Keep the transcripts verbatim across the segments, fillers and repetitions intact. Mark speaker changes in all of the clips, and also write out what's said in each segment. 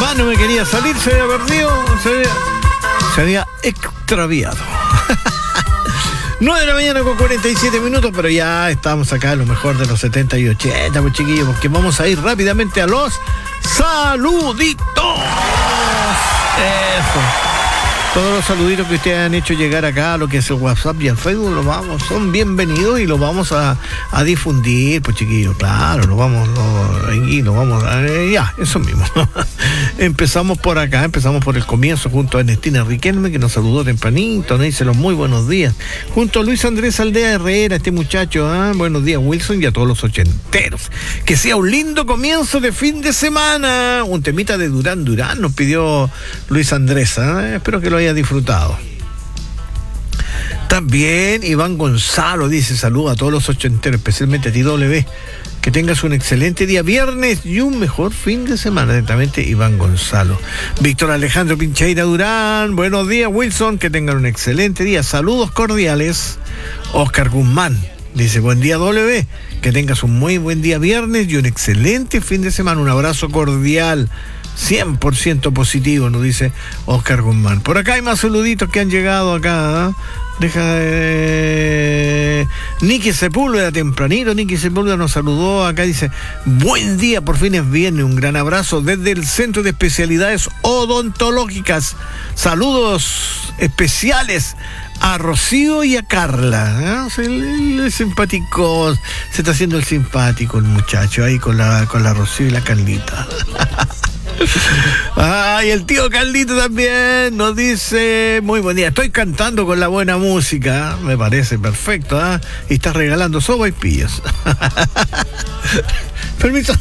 Speaker 1: Más no me quería salir, se había perdido, se había, se había extraviado. nueve de la mañana con cuarenta y siete minutos, pero ya estamos acá a lo mejor de los setenta y ochenta, pues chiquillos, porque vamos a ir rápidamente a los saluditos. Eso. Todos los saluditos que ustedes han hecho llegar acá a lo que es el WhatsApp y el Facebook, los vamos, son bienvenidos y los vamos a, a difundir, pues chiquillos, claro, los vamos, los, y los vamos a, eh, ya, eso mismo. Empezamos por acá, empezamos por el comienzo junto a Ernestina Riquelme, que nos saludó tempranito, nos dice los muy buenos días. Junto a Luis Andrés Aldea Herrera, este muchacho, ¿eh? Buenos días Wilson y a todos los ochenteros. Que sea un lindo comienzo de fin de semana. Un temita de Durán Durán nos pidió Luis Andrés, ¿eh? Espero que lo haya disfrutado. También Iván Gonzalo dice saludos a todos los ochenteros, especialmente a ti W. Que tengas un excelente día viernes y un mejor fin de semana. Atentamente, Iván Gonzalo. Víctor Alejandro Pincheira Durán, buenos días Wilson, que tengan un excelente día. Saludos cordiales. Oscar Guzmán dice buen día W, que tengas un muy buen día viernes y un excelente fin de semana. Un abrazo cordial. cien por ciento positivo, nos dice Oscar Guzmán. Por acá hay más saluditos que han llegado acá, ¿eh? Deja de... Nicky Sepúlveda, tempranito, Nicky Sepúlveda nos saludó acá, dice, buen día, por fin es viernes, un gran abrazo desde el Centro de Especialidades Odontológicas. Saludos especiales a Rocío y a Carla, ¿eh? El, el simpático, se está haciendo el simpático el muchacho ahí con la, con la Rocío y la Carlita. Ay, el tío Carlito también nos dice muy buen día, estoy cantando con la buena música, me parece perfecto, ¿eh? Y estás regalando sopa y pillos. Permiso.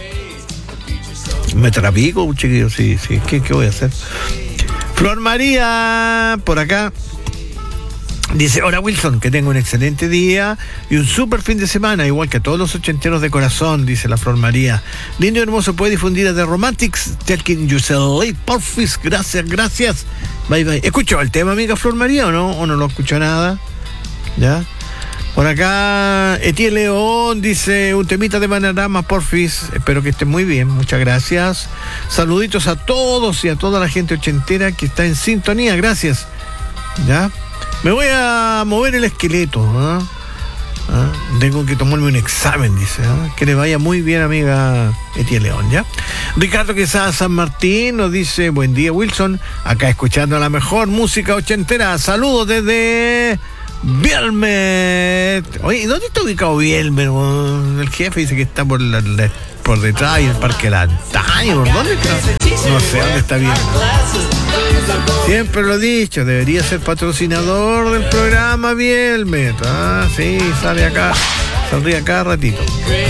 Speaker 1: Me trapico, chiquillo, sí, sí, ¿qué, qué voy a hacer? Flor María, por acá. Dice, hola Wilson, que tenga un excelente día y un súper fin de semana, igual que a todos los ochenteros de corazón, dice la Flor María. Lindo y hermoso, puede difundir a The Romantics, Taking Yourself, porfis, gracias, gracias. Bye, bye. ¿Escuchó el tema, amiga Flor María, o no? ¿O no lo escuchó nada? ¿Ya? Por acá, Etiel León dice, un temita de Bananarama, porfis. Espero que estén muy bien, muchas gracias. Saluditos a todos y a toda la gente ochentera que está en sintonía, gracias. ¿Ya? Me voy a mover el esqueleto, ¿eh? ¿Eh? Tengo que tomarme un examen, dice, ¿eh? Que le vaya muy bien, amiga Etiel León, ¿ya? Ricardo Quesada San Martín nos dice, buen día Wilson, acá escuchando la mejor música ochentera, saludos desde Bielmet. Oye, ¿dónde está ubicado Bielmet? El jefe dice que está por la, la, por detrás y el Parque Lantaño, ¿por dónde está? No sé dónde está Bielmet. Siempre lo he dicho, debería ser patrocinador del programa Bielmet. Ah, sí, sale acá, saldría acá ratito.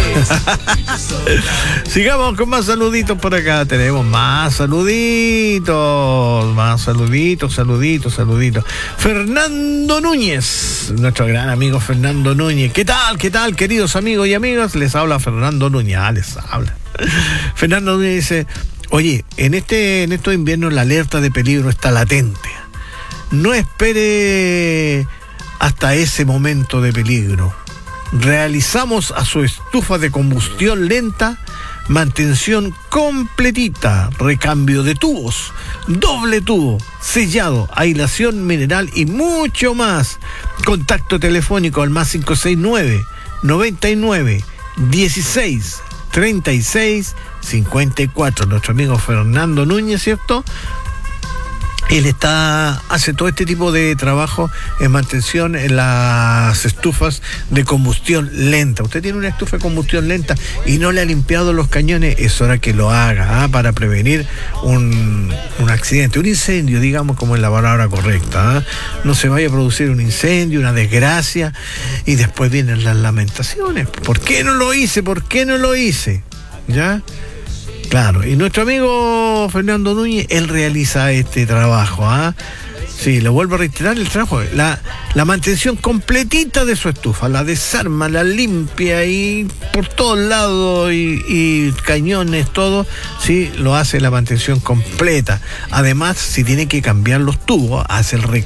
Speaker 1: Sigamos con más saluditos por acá. Tenemos más saluditos, más saluditos, saluditos, saluditos. Fernando Núñez, nuestro gran amigo Fernando Núñez. ¿Qué tal, qué tal, queridos amigos y amigas? Les habla Fernando Núñez. Ah, les habla. Fernando Núñez dice, oye, en este en estos inviernos la alerta de peligro está latente. No espere hasta ese momento de peligro. Realizamos a su estufa de combustión lenta mantención completita, recambio de tubos, doble tubo, sellado, aislación mineral y mucho más. Contacto telefónico al más cinco seis nueve, noventa y nueve, dieciséis, treinta y seis, cincuenta y cuatro. Nuestro amigo Fernando Núñez, ¿cierto? Él está, hace todo este tipo de trabajo en mantención en las estufas de combustión lenta. Usted tiene una estufa de combustión lenta y no le ha limpiado los cañones, es hora que lo haga, ¿eh? Para prevenir un, un accidente, un incendio, digamos, como es la palabra correcta, ¿eh? No se vaya a producir un incendio, una desgracia, y después vienen las lamentaciones. ¿Por qué no lo hice? ¿Por qué no lo hice? ¿Ya? Claro, y nuestro amigo Fernando Núñez, él realiza este trabajo, ¿ah? ¿eh? Sí, lo vuelvo a reiterar, el trabajo, la, la mantención completita de su estufa, la desarma, la limpia y por todos lados y, y cañones, todo, sí, lo hace la mantención completa. Además, si tiene que cambiar los tubos, hace el, re,